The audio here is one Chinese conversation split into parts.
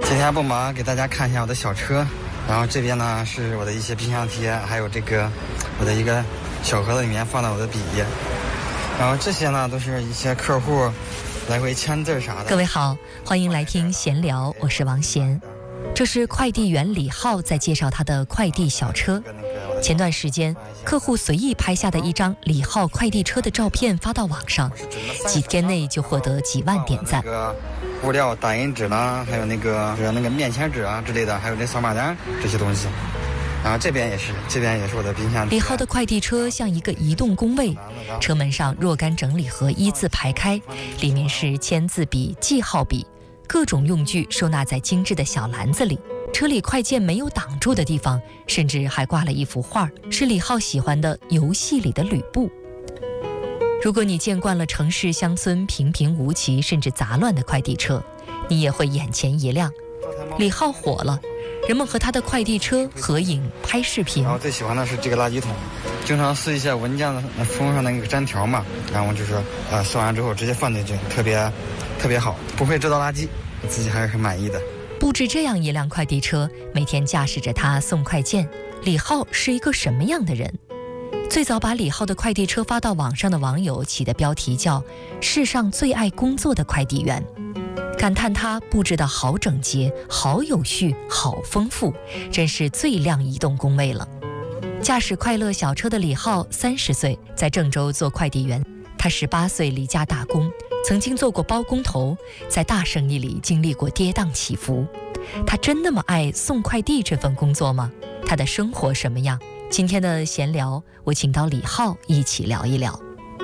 今天不忙，给大家看一下我的小车。然后这边呢是我的一些冰箱贴，还有这个我的一个小盒子里面放了我的笔。然后这些呢都是一些客户来回签字啥的。 各位好，欢迎来听闲聊，我是王贤。这是快递员李浩在介绍他的快递小车。前段时间，客户随意拍下的一张李浩快递车的照片发到网上，几天内就获得几万点赞。 物料、打印纸呢，还有那个面签纸啊之类的，还有这扫码单这些东西。然后这边也是我的冰箱。 李浩的快递车像一个移动工位，车门上若干整理盒一字排开，里面是签字笔、记号笔，各种用具收纳在精致的小篮子里。车里快件没有挡住的地方，甚至还挂了一幅画，是李浩喜欢的游戏里的吕布。如果你见惯了城市乡村平平无奇甚至杂乱的快递车，你也会眼前一亮。李浩火了，人们和他的快递车合影拍视频。 然后最喜欢的是这个垃圾桶，经常撕一些文件的封上那个粘条嘛，然后就是撕完之后直接放进去，特别好，不会制造垃圾，我自己还是很满意的。 布置这样一辆快递车，每天驾驶着它送快件，李浩是一个什么样的人？最早把李浩的快递车发到网上的网友起的标题叫“世上最爱工作的快递员”，感叹他布置得好整洁、好有序、好丰富，真是最靓移动工位了。驾驶快乐小车的李浩30岁，在郑州做快递员。他18岁离家打工，曾经做过包工头，在大生意里经历过跌宕起伏。他真那么爱送快递这份工作吗？他的生活什么样？今天的闲聊，我请到李浩一起聊一聊。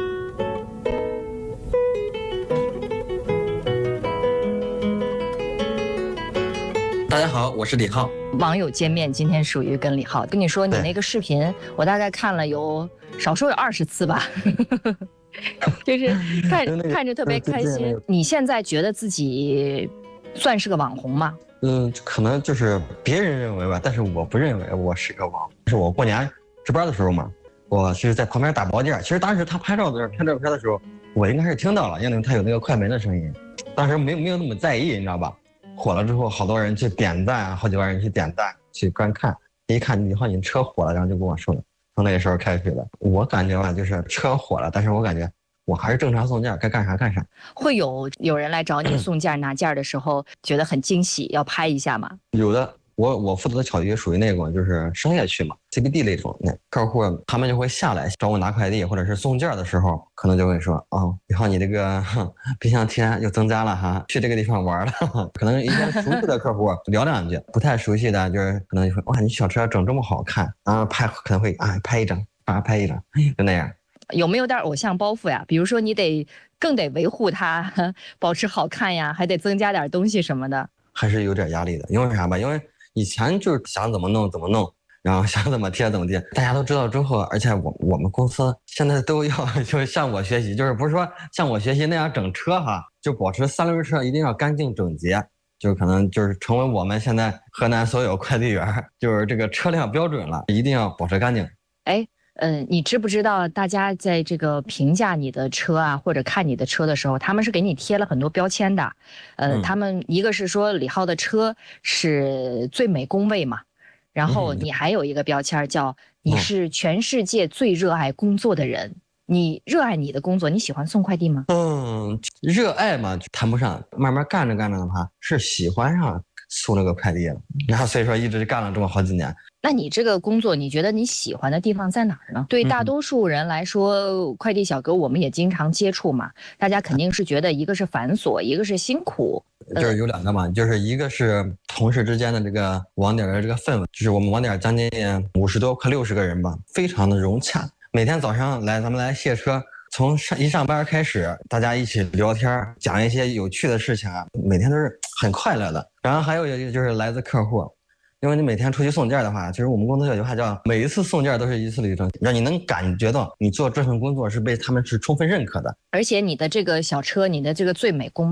大家好，我是李浩。 网友见面今天属于跟李浩跟你说，你那个视频我大概看了有少说有20次吧。就是看着特别开心。你现在觉得自己算是个网红吗？ 可能就是别人认为吧，但是我不认为我是个网红。是我过年值班的时候嘛，我是在旁边打包件。其实当时他拍照片的时候，我应该是听到了，因为他有那个快门的声音。当时没有那么在意，你知道吧？火了之后，好多人去点赞，好几万人去点赞去观看。一看李浩你车火了，然后就跟我说了。从那个时候开始的，我感觉吧，就是车火了，但是我感觉我还是正常送件，该干啥干啥。 会有人来找你送件拿件的时候，觉得很惊喜，要拍一下吗？ 有的，我负责的小区属于那种就是商业区嘛 ，CBD 那种，那客户他们就会下来找我拿快递或者是送件的时候，可能就会说，哦，李浩你这个冰箱贴又增加了哈，去这个地方玩了。可能一些熟悉的客户聊两句，不太熟悉的就是可能就会哇，你小车整这么好看啊，可能会拍一张，拍一张，就那样。 有没有点偶像包袱呀？比如说你更得维护它，保持好看呀，还得增加点东西什么的。 还是有点压力的，因为啥吧？因为以前就是想怎么弄，然后想怎么贴，大家都知道之后，而且我们公司现在都要就是向我学习，就是不是说向我学习那样整车哈，就保持三轮车一定要干净整洁，就可能就是成为我们现在河南所有快递员就是这个车辆标准了，一定要保持干净。 你知不知道大家在这个评价你的车啊，或者看你的车的时候，他们是给你贴了很多标签的。他们一个是说李浩的车是最美工位嘛，然后你还有一个标签叫你是全世界最热爱工作的人。你热爱你的工作，你喜欢送快递吗？ 热爱嘛谈不上，慢慢干着的话是喜欢上送这个快递了，然后所以说一直干了这么好几年。 那你这个工作，你觉得你喜欢的地方在哪儿呢？对大多数人来说，快递小哥我们也经常接触嘛，大家肯定是觉得一个是繁琐，一个是辛苦。 就是有两个嘛，就是一个是同事之间的这个网点的这个氛围，就是我们网点将近50多快60个人吧，非常的融洽。每天早上咱们来卸车，从上班开始，大家一起聊天，讲一些有趣的事情啊，每天都是很快乐的。然后还有一个就是来自客户。因为你每天出去送件的话，其实我们公司有句话叫每一次送件都是一次旅程，让你能感觉到你做这份工作是被他们是充分认可的。 而且你的这个小车，你的这个最美工